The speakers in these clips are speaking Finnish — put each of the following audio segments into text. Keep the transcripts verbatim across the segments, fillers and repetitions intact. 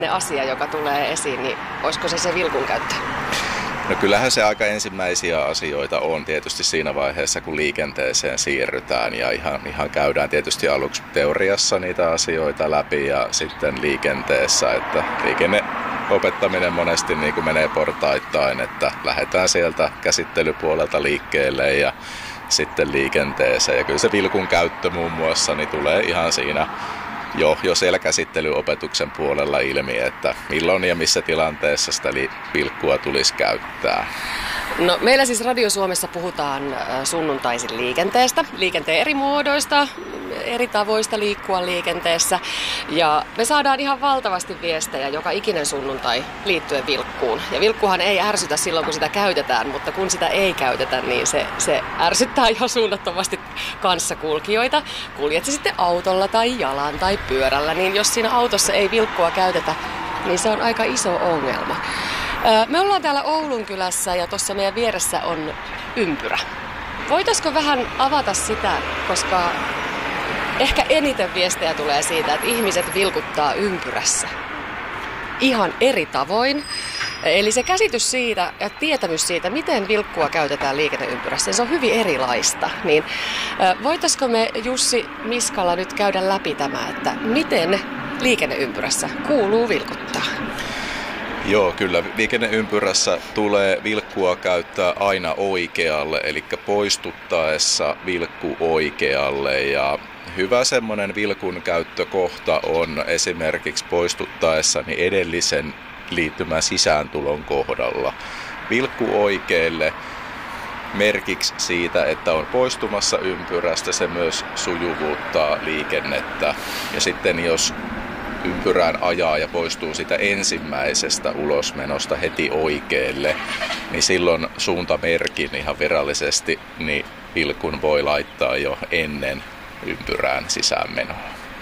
asia, joka tulee esiin, niin olisiko se se vilkun käyttö? No kyllähän se aika ensimmäisiä asioita on tietysti siinä vaiheessa, kun liikenteeseen siirrytään ja ihan, ihan käydään tietysti aluksi teoriassa niitä asioita läpi ja sitten liikenteessä, että liikenneopettaminen monesti niin kuin menee portaittain, että lähdetään sieltä käsittelypuolelta liikkeelle ja sitten liikenteeseen. Ja kyllä se vilkun käyttö muun muassa niin tulee ihan siinä jo, jo siellä käsittelyopetuksen puolella ilmi, että milloin ja missä tilanteessa sitä vilkkua tulisi käyttää. No, meillä siis Radio Suomessa puhutaan sunnuntaisin liikenteestä, liikenteen eri muodoista, eri tavoista liikkua liikenteessä. Ja me saadaan ihan valtavasti viestejä joka ikinen sunnuntai liittyen vilkkuun. Ja vilkkuhan ei ärsytä silloin, kun sitä käytetään, mutta kun sitä ei käytetä, niin se, se ärsyttää ihan suunnattomasti kanssakulkijoita. Kuljet se sitten autolla tai jalan tai pyörällä, niin jos siinä autossa ei vilkkua käytetä, niin se on aika iso ongelma. Me ollaan täällä Oulun kylässä ja tuossa meidän vieressä on ympyrä. Voitaisiko vähän avata sitä, koska ehkä eniten viestejä tulee siitä, että ihmiset vilkuttaa ympyrässä ihan eri tavoin. Eli se käsitys siitä ja tietämys siitä, miten vilkkua käytetään liikenneympyrässä, se on hyvin erilaista. Niin voitaisiko me Jussi Miskala nyt käydä läpi tämä, että miten liikenneympyrässä kuuluu vilkuttaa? Joo, kyllä. Liikenneympyrässä tulee vilkkua käyttää aina oikealle, eli poistuttaessa vilkku oikealle. Ja hyvä semmoinen vilkun käyttökohta on esimerkiksi poistuttaessa niin edellisen liittymän sisääntulon kohdalla. Vilkku oikealle merkiksi siitä, että on poistumassa ympyrästä, se myös sujuvuuttaa liikennettä. Ja sitten jos ympyrään ajaa ja poistuu sitä ensimmäisestä ulosmenosta heti oikealle, niin silloin suuntamerkin ihan virallisesti niin vilkun voi laittaa jo ennen ympyrään sisäänmenoa.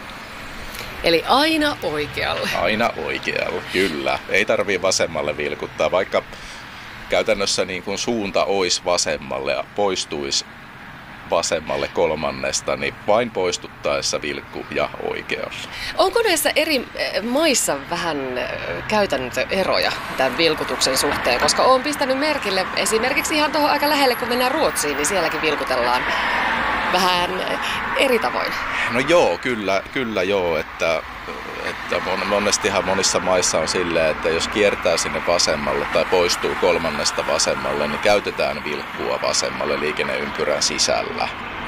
Eli aina oikealle? Aina oikealle, kyllä. Ei tarvitse vasemmalle vilkuttaa, vaikka käytännössä niin kuin suunta olisi vasemmalle ja poistuisi vasemmalle kolmannesta, niin vain poistuttaessa vilkku ja oikealle. Onko näissä eri maissa vähän käytännöeroja tämän vilkutuksen suhteen? Koska olen pistänyt merkille esimerkiksi ihan tuohon aika lähelle, kun mennään Ruotsiin, niin sielläkin vilkutellaan vähän eri tavoin. No joo, kyllä, kyllä joo, että, että monestihan monissa maissa on silleen, että jos kiertää sinne vasemmalle tai poistuu kolmannesta vasemmalle, niin käytetään vilkkua vasemmalle liikenneympyrän sisällä.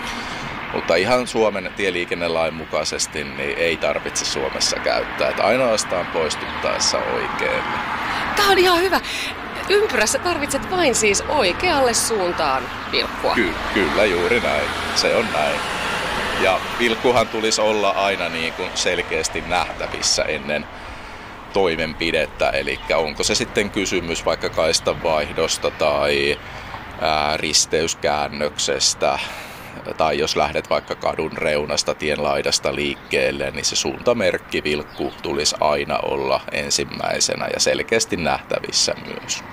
Mutta ihan Suomen tieliikennelain mukaisesti niin ei tarvitse Suomessa käyttää, että ainoastaan poistuttaessa oikealle. Tämä on ihan hyvä. Ympyrässä tarvitset vain siis oikealle suuntaan vilkkua. Ky- kyllä, juuri näin. Se on näin. Ja vilkkuhan tulisi olla aina niin kuin selkeästi nähtävissä ennen toimenpidettä. Eli onko se sitten kysymys vaikka kaistanvaihdosta tai ää, risteyskäännöksestä. Tai jos lähdet vaikka kadun reunasta, tien laidasta liikkeelle, niin se suuntamerkki vilkku tulisi aina olla ensimmäisenä ja selkeästi nähtävissä myös.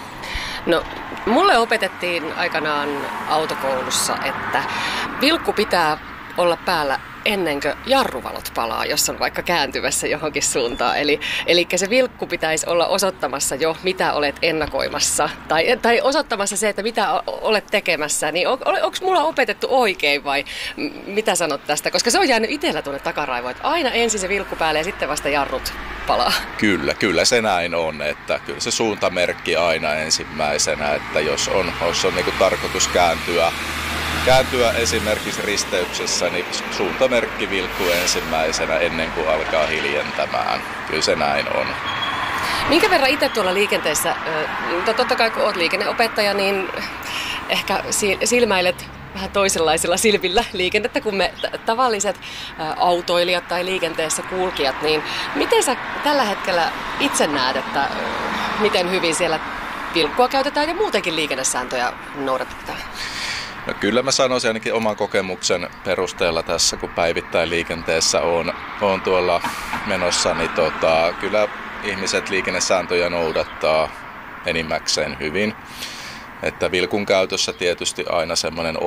No, mulle opetettiin aikanaan autokoulussa, että vilkku pitää olla päällä ennen kuin jarruvalot palaa, jos on vaikka kääntymässä johonkin suuntaan. Eli, eli se vilkku pitäisi olla osoittamassa jo, mitä olet ennakoimassa. Tai, tai osoittamassa se, että mitä olet tekemässä. Niin on, onko mulla opetettu oikein vai mitä sanot tästä? Koska se on jäänyt itsellä tuonne takaraivoon, että aina ensin se vilkku päälle ja sitten vasta jarrut palaa. Kyllä, kyllä se näin on. Että kyllä se suuntamerkki aina ensimmäisenä, että jos on, jos on niin kuin tarkoitus kääntyä, Kääntyä esimerkiksi risteyksessä, niin suuntamerkki vilkkuu ensimmäisenä ennen kuin alkaa hiljentämään. Kyllä se näin on. Minkä verran itse tuolla liikenteessä, totta kai kun olet liikenneopettaja, niin ehkä silmäilet vähän toisenlaisilla silmillä liikennettä kuin me tavalliset autoilijat tai liikenteessä kulkijat. Niin miten sä tällä hetkellä itse näet, että miten hyvin siellä vilkkua käytetään ja muutenkin liikennesääntöjä noudatetaan? No kyllä mä sanoisin ainakin oman kokemuksen perusteella tässä, kun päivittäin liikenteessä on, on tuolla menossa, niin tota, kyllä ihmiset liikennesääntöjä noudattaa enimmäkseen hyvin. Että vilkun käytössä tietysti aina semmoinen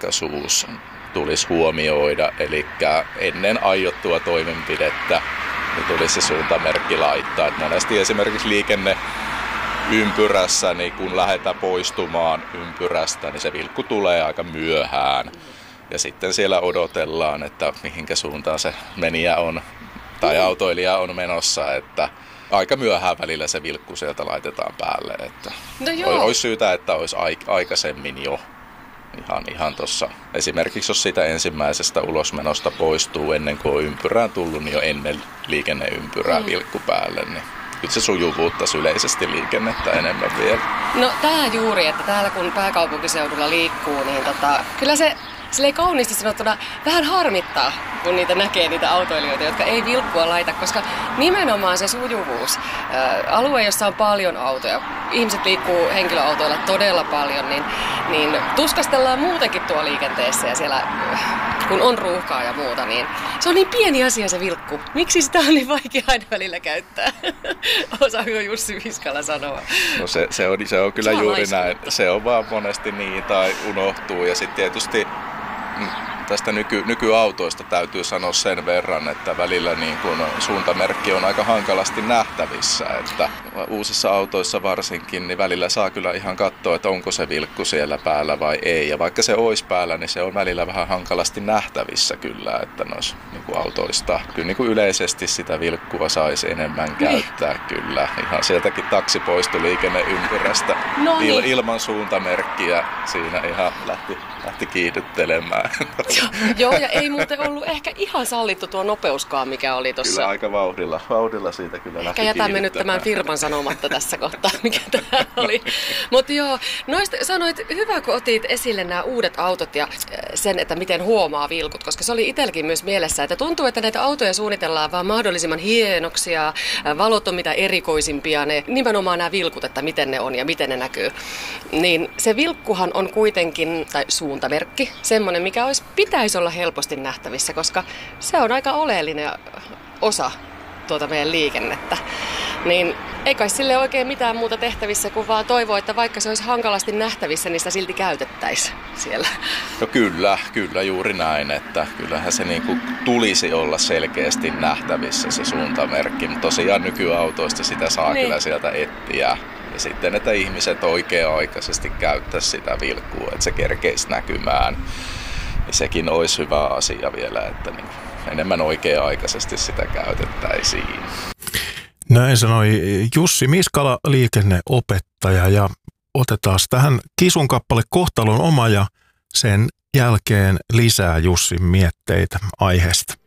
oikea-aikaisuus tulisi huomioida, eli ennen aiottua toimenpidettä niin tulisi se suuntamerkki laittaa. Et monesti esimerkiksi liikenneympyrässä, niin kun lähdetään poistumaan ympyrästä, niin se vilkku tulee aika myöhään. Ja sitten siellä odotellaan, että mihinkä suuntaan se menijä on tai autoilija on menossa, että aika myöhään välillä se vilkku sieltä laitetaan päälle. Että no joo. Olisi syytä, että olisi aikaisemmin jo ihan, ihan tuossa. Esimerkiksi jos siitä ensimmäisestä ulosmenosta poistuu ennen kuin on ympyrään tullut, niin jo ennen liikenneympyrää mm. vilkku päälle. Niin kyllä se sujuvuuttaisi yleisesti liikennettä enemmän vielä. No tämä juuri, että täällä kun pääkaupunkiseudulla liikkuu, niin tota, kyllä se silleen kauniisti sanottuna vähän harmittaa, kun niitä näkee niitä autoilijoita, jotka ei vilkkua laita, koska nimenomaan se sujuvuus, ää, alue, jossa on paljon autoja, ihmiset liikkuu henkilöautoilla todella paljon, niin, niin tuskastellaan muutenkin tuo liikenteessä ja siellä, kun on ruuhkaa ja muuta, niin se on niin pieni asia se vilkku. Miksi sitä on niin vaikea aina välillä käyttää? Osaako Jussi Viskala sanoa? No se, se, on, se on kyllä se on juuri näin. Se on vaan monesti niin tai unohtuu ja sitten tietysti tästä nyky, nykyautoista täytyy sanoa sen verran, että välillä niin kun suuntamerkki on aika hankalasti nähtävissä. Että uusissa autoissa varsinkin, niin välillä saa kyllä ihan katsoa, että onko se vilkku siellä päällä vai ei. Ja vaikka se olisi päällä, niin se on välillä vähän hankalasti nähtävissä kyllä, että noissa niin autoista kyllä niin yleisesti sitä vilkkua saisi enemmän käyttää niin. Kyllä. Ihan sieltäkin taksipoistoliikenneympyrästä no niin. Il, ilman suuntamerkkiä siinä ihan lähti, lähti kiihdyttelemään. Joo, ja ei muuten ollut ehkä ihan sallittu tuo nopeuskaan, mikä oli tuossa. Kyllä aika vauhdilla, vauhdilla siitä kyllä lähti ehkä jätämme nyt tämän firman sanomatta tässä kohtaa, mikä tämä oli. Mutta joo, noista sanoit, hyvä kun otit esille nämä uudet autot ja sen, että miten huomaa vilkut, koska se oli itselläkin myös mielessä, että tuntuu, että näitä autoja suunnitellaan vaan mahdollisimman hienoksia, valot on mitä erikoisimpia, ne, nimenomaan nämä vilkut, että miten ne on ja miten ne näkyy. Niin se vilkkuhan on kuitenkin, tai suuntamerkki, semmoinen, mikä olisi pitäisi olla helposti nähtävissä, koska se on aika oleellinen osa tuota meidän liikennettä. Niin ei kai sille oikein mitään muuta tehtävissä kuin vaan toivoa, että vaikka se olisi hankalasti nähtävissä, niin sitä silti käytettäisiin siellä. No kyllä, kyllä juuri näin, että kyllähän se niin kuin tulisi olla selkeästi nähtävissä se suuntamerkki, mutta tosiaan nykyautoista sitä saa niin. Kyllä sieltä etsiä. Ja sitten, että ihmiset oikea-aikaisesti käyttäisi sitä vilkkua, että se kerkeisi näkymään. Niin sekin olisi hyvä asia vielä, että niin enemmän oikea-aikaisesti sitä käytettäisiin. Näin sanoi Jussi Miskala, liikenneopettaja, ja otetaan tähän Kisun kappale Kohtalon oma ja sen jälkeen lisää Jussin mietteitä aiheesta.